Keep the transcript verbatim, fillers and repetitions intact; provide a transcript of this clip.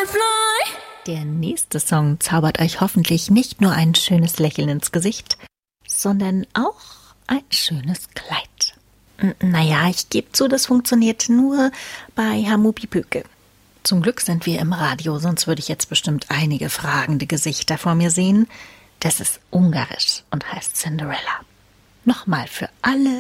Der nächste Song zaubert euch hoffentlich nicht nur ein schönes Lächeln ins Gesicht, sondern auch ein schönes Kleid. N- naja, ich gebe zu, das funktioniert nur bei Hamupi Pöke. Zum Glück sind wir im Radio, sonst würde ich jetzt bestimmt einige fragende Gesichter vor mir sehen. Das ist ungarisch und heißt Cinderella. Nochmal für alle